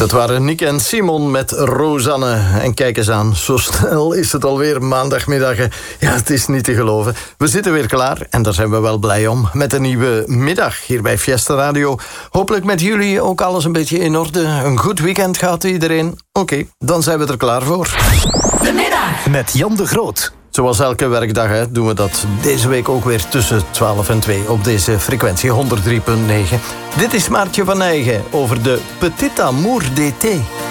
Dat waren Nick en Simon met Rosanne. En kijk eens aan, zo snel is het alweer maandagmiddag. Ja, het is niet te geloven. We zitten weer klaar en daar zijn we wel blij om. Met een nieuwe middag hier bij Fiesta Radio. Hopelijk met jullie ook alles een beetje in orde. Een goed weekend gehad iedereen. Oké, dan zijn we er klaar voor. De middag met Jan de Groot. Zoals elke werkdag doen we dat deze week ook weer tussen 12 en 2 op deze frequentie 103.9. Dit is Maartje van Nijgen over de Petit Amour d'été.